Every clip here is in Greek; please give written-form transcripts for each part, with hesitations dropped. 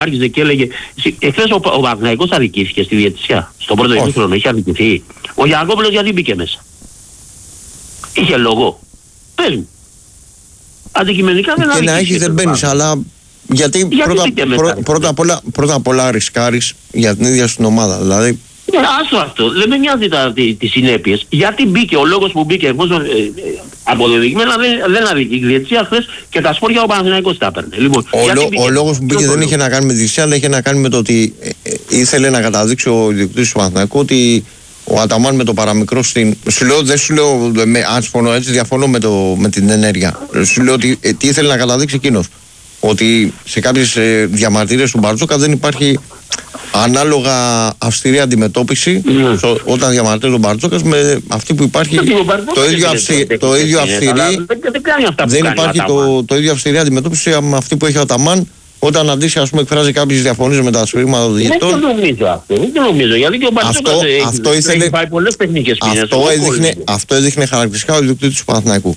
άρχιζε και έλεγε. Εχθές ο Παναθηναϊκός αδικήθηκε στη διαιτησία. Στον πρώτο ημίχρονο είχε αδικηθεί. Ο Γιαννακόπουλος γιατί μπήκε μέσα? Είχε λόγο. Πες μου. Αντικειμενικά δεν αδικήθηκε. Και να έχεις δεν μπαίνεις, αλλά. Γιατί πρώτα απ' όλα ρισκάρεις για την ίδια στην ομάδα. Δηλαδή. Άστο αυτό. Δεν με νοιάζει τις συνέπειες. Γιατί μπήκε, ο λόγος που μπήκε, αποδεδειγμένα δεν αδικεί η διαιτησία χθες και τα σπόρια ο Παναθηναϊκός τα έπαιρνε. Λοιπόν, ο λόγος που μπήκε δεν είχε να κάνει με τη διαιτησία, αλλά είχε να κάνει με το ότι ήθελε να καταδείξει ο ιδιοκτήτης του Παναθηναϊκού ότι ο Αταμάν με το παραμικρό στην. Σου λέω, δεν σου λέω, αν συμφωνώ έτσι, διαφωνώ με την ενέργεια. Σου λέω ότι τι ήθελε να καταδείξει εκείνος. Ότι σε κάποιες διαμαρτυρίες του Μπαρτζόκα δεν υπάρχει ανάλογα αυστηρή αντιμετώπιση όταν διαμαρτύρεται τον Μπαρτζόκας με αυτή που υπάρχει το ίδιο αυστηρή. Δεν υπάρχει το ίδιο αυστηρή αντιμετώπιση με αυτή που έχει ο Αταμάν όταν αντίστοιχα εκφράζει κάποιες διαφωνίες με τα σφυρίγματα των διαιτητών. Δεν το νομίζω γιατί και ο Μπαρτζόκας έχει πάει πολλές τεχνικές ποινές. Αυτό έδειχνε χαρακτηριστικά ο ιδιοκτήτης του Παναθηναϊκού.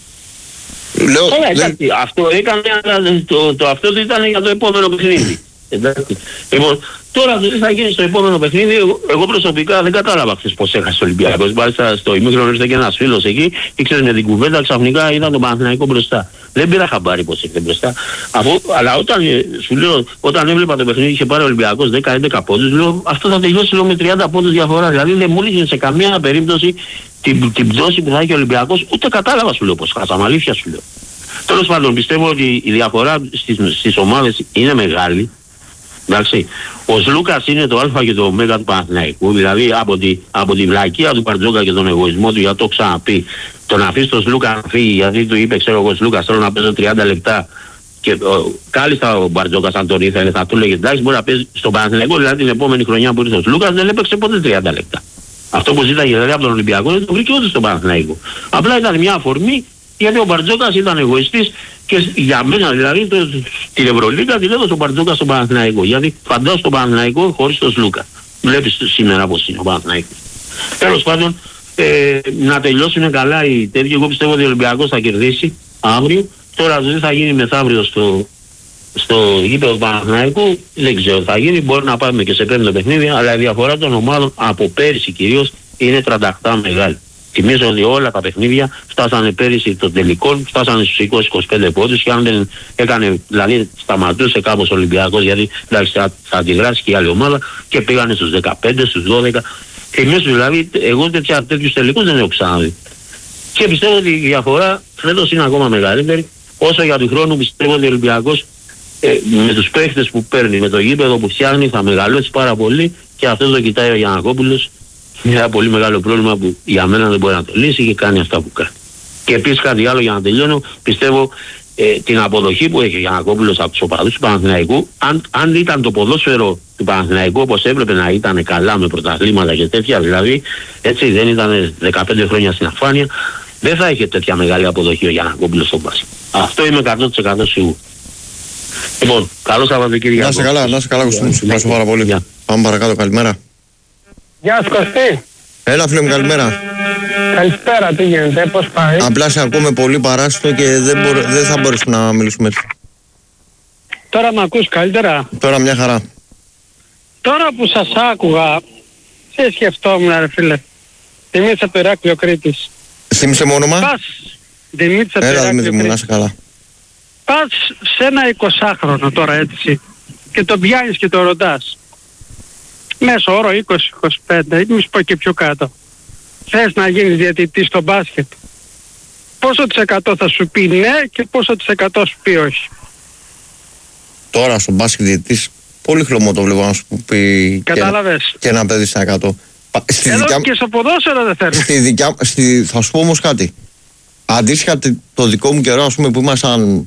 Αυτό έκανε, αυτό ήταν για το επόμενο παιχνίδι. Λοιπόν, τώρα τι θα γίνει στο επόμενο παιχνίδι, εγώ προσωπικά δεν κατάλαβα χθες πως έχασε ο Ολυμπιακός. Μάλιστα στο ημίχρονο ήρθε και ένας φίλος εκεί, ήξερε με την κουβέντα, ξαφνικά ήταν το Παναθηναϊκό μπροστά. Δεν πήρα χαμπάρι πως ήρθε μπροστά. Αλλά σου λέω, όταν έβλεπα το παιχνίδι είχε πάρει ο Ολυμπιακός 10-11 πόντους, λέω αυτό θα τελειώσει με 30 πόντους διαφορά. Δηλαδή δεν μου λύγει σε καμία περίπτωση την πτώση που θα έχει ο Ολυμπιακός, ούτε κατάλαβα σου λέω πως χάσαμε, αλήθεια σου λέω. Τέλος πάντων, πιστεύω ότι η διαφορά στις ομάδες είναι μεγάλη. Εντάξει, ο Σλούκας είναι το α και το ω του Παναθηναϊκού, δηλαδή από τη βλακεία του Μπαρτζόκα και τον εγωισμό του, γιατί το ξαναπεί, το να αφήσει τον Σλούκα να φύγει, γιατί του είπε, ξέρω εγώ, Σλούκα, θέλω να παίζω 30 λεπτά. Και κάλλιστα ο Μπαρτζόκας, αν τον ήθελε, θα του λέγε εντάξει, μπορεί να παίζει στον Παναθηναϊκό, δηλαδή την επόμενη χρονιά που ήρθε ο Σλούκας δεν έπαιξε ποτέ 30 λεπτά. Αυτό που ζήταγε δηλαδή από τον Ολυμπιακό δεν το βρήκε ούτε στον Παναθηναϊκό. Απλά ήταν μια αφορμή. Γιατί ο Μπαρτζόκας ήταν εγωιστής και για μένα δηλαδή την Ευρωλίγκα την έδωσε ο Μπαρτζόκας στον Παναθηναϊκό. Γιατί φαντάζομαι στον Παναθηναϊκό χωρίς τον Σλούκα. Βλέπεις σήμερα πως είναι ο Παναθηναϊκός. Τέλος πάντων, να τελειώσουν καλά οι τέτοιοι. Εγώ πιστεύω ότι ο Ολυμπιακός θα κερδίσει αύριο. Τώρα δεν θα γίνει μεθαύριο στο γήπεδο του Παναθηναϊκού. Δεν ξέρω τι θα γίνει. Μπορεί να πάμε και σε πέμπτο παιχνίδι. Αλλά η διαφορά των ομάδων από πέρυσι κυρίως είναι τρανταχτά μεγάλη. Θυμίζω ότι όλα τα παιχνίδια φτάσανε πέρυσι των τελικών, φτάσανε στους 20-25 πόντους και αν δεν έκανε, δηλαδή σταματούσε κάπως ο Ολυμπιακός γιατί εντάξει, θα αντιδράσει και η άλλη ομάδα και πήγανε στους 15, στους 12. Θυμίζω δηλαδή, εγώ τέτοιους τελικούς δεν έχω ξαναδεί. Και πιστεύω ότι η διαφορά φέτος είναι ακόμα μεγαλύτερη. Όσο για του χρόνου πιστεύω ότι ο Ολυμπιακός με τους παίχτες που παίρνει, με το γήπεδο που φτιάχνει θα μεγαλώσει πάρα πολύ και αυτό το κοιτάει ο Γιαννακόπουλος. Είναι ένα πολύ μεγάλο πρόβλημα που για μένα δεν μπορεί να το λύσει και κάνει αυτά που κάνει. Και επίσης κάτι άλλο για να τελειώνω, πιστεύω την αποδοχή που έχει ο Γιαννακόπουλος από τους οπαδούς του Παναθηναϊκού, αν ήταν το ποδόσφαιρο του Παναθηναϊκού όπως έπρεπε να ήταν καλά με πρωταθλήματα και τέτοια, δηλαδή έτσι δεν ήταν 15 χρόνια στην αφάνεια, δεν θα είχε τέτοια μεγάλη αποδοχή ο Γιαννακόπουλος στον μπάσκετ. Αυτό είμαι 100% σίγουρο. Λοιπόν, καλό Σαββατοκύριακο. Να σε καλά, Κωστή, ευχαριστώ πάρα πολύ. Πάμε παρακάτω, καλημέρα. Γεια σου Κωστή. Έλα φίλε μου, καλημέρα. Καλησπέρα, τι γίνεται, πώς πάει? Απλά σε ακούμε πολύ παράστο και δεν θα μπορέσουμε να μιλήσουμε έτσι. Τώρα με ακούς καλύτερα? Τώρα μια χαρά. Τώρα που σας άκουγα, τι σκεφτόμουν ρε φίλε? Δημήτρης από το Ηράκλειο Κρήτης. Θύμισε μου όνομα. Πας, Δημήτρης από το Ηράκλειο Κρήτης. Δημήτρη μου, να είσαι καλά. Πας σε ένα 20χρονο τώρα έτσι και τον πιάνεις και τον ρωτάς. Μέσο όρο 20-25, ή μη σου πω και πιο κάτω. Θες να γίνεις διαιτητής στο μπάσκετ? Πόσο της εκατό θα σου πει ναι και πόσο της εκατό σου πει όχι? Τώρα στο μπάσκετ διαιτητής πολύ χλωμό το βλέπω να σου πει. Κατάλαβες. Και ένα παιδί στα 100. Εδώ και στο ποδόσφαιρο δεν θέλω. Θα σου πω όμως κάτι. Αντίστοιχα το δικό μου καιρό, ας πούμε, που ήμασταν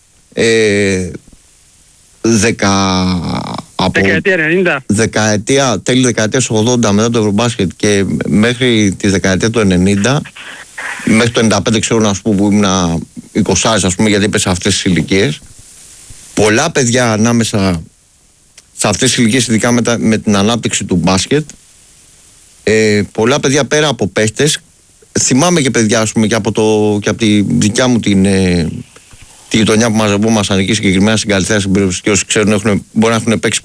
τέλη δεκαετίας 80 μετά το Ευρωμπάσκετ και μέχρι τη δεκαετία του 90, μέχρι το 95 ξέρω να σου πω που ήμουν 20 ας πούμε, γιατί έπεσα αυτές τις ηλικίες, πολλά παιδιά ανάμεσα σε αυτές τις ηλικίες, ειδικά με την ανάπτυξη του μπάσκετ, πολλά παιδιά πέρα από παίχτες, θυμάμαι και παιδιά ας πούμε και από τη δικιά μου τη γειτονιά που μαζευόμασταν εκεί συγκεκριμένα στην Καλυθέα, στην περιοχή και όσοι ξέρουν μπορεί να έχουν παίξει